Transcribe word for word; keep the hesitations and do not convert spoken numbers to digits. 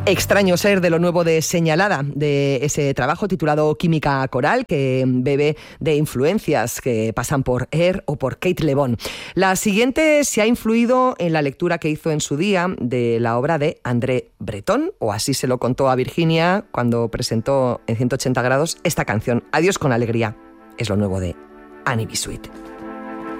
Extraño ser de lo nuevo de Señalada, de ese trabajo titulado Química Coral, que bebe de influencias que pasan por Air o por Kate Le Bon. La siguiente se ha influido en la lectura que hizo en su día de la obra de André Breton, o así se lo contó a Virginia cuando presentó en ciento ochenta grados esta canción. Adiós con alegría, es lo nuevo de Annie B. Sweet.